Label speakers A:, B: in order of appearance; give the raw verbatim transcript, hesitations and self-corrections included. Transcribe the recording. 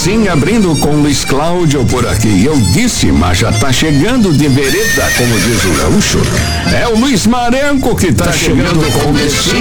A: sim, abrindo com Luiz Cláudio por aqui. Eu disse, mas já tá chegando de vereda, como diz o gaúcho. É o Luiz Marenco que tá chegando com o Bessim.